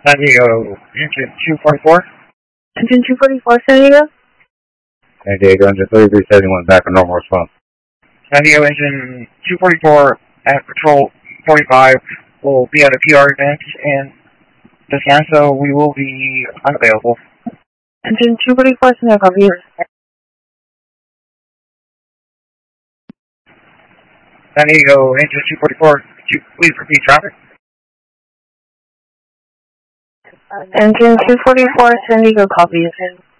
San Diego, engine 244. Engine 244, San Diego? San Diego, engine 3371, back on normal response. San Diego, engine 244 at Patrol 45 will be at a PR event in the scan, so we will be unavailable. Engine 244, San Diego, copy. San Diego, engine 244, could you please repeat traffic? Engine 244, San Diego, copy.